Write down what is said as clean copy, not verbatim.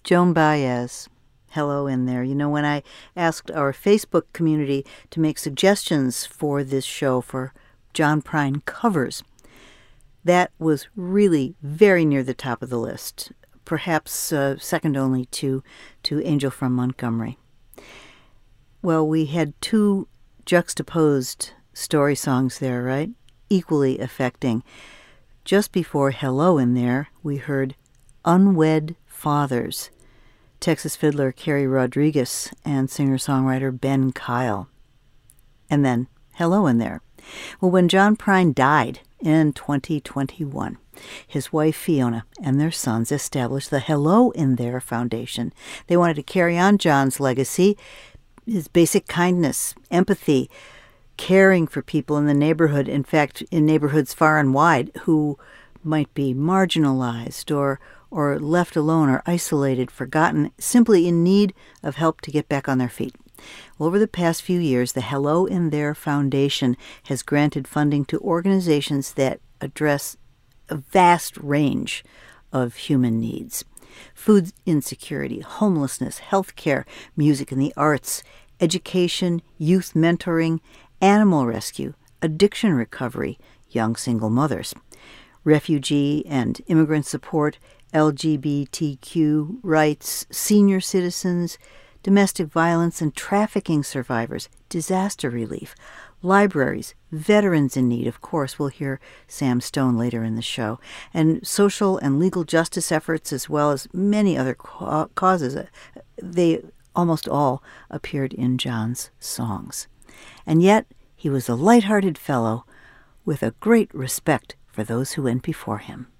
Joan Baez, hello in there. You know, when I asked our Facebook community to make suggestions for this show for John Prine covers, that was really very near the top of the list, perhaps second only to Angel from Montgomery. Well, we had two juxtaposed story songs there, right? Equally affecting. Just before Hello in there, we heard Unwed Fathers, Texas fiddler Carrie Rodriguez and singer-songwriter Ben Kyle. And then Hello in there. Well, when John Prine died in 2021, his wife Fiona and their sons established the Hello in There Foundation. They wanted to carry on John's legacy, his basic kindness, empathy, caring for people in the neighborhood, in fact, in neighborhoods far and wide, who might be marginalized or left alone or isolated, forgotten, simply in need of help to get back on their feet. Well, over the past few years, the Hello in There Foundation has granted funding to organizations that address a vast range of human needs. Food insecurity, homelessness, healthcare, music and the arts, education, youth mentoring, animal rescue, addiction recovery, young single mothers, refugee and immigrant support, LGBTQ rights, senior citizens, domestic violence and trafficking survivors, disaster relief, libraries, veterans in need. Of course, we'll hear Sam Stone later in the show, and social and legal justice efforts, as well as many other causes. They almost all appeared in John's songs. And yet, he was a light-hearted fellow with a great respect for those who went before him.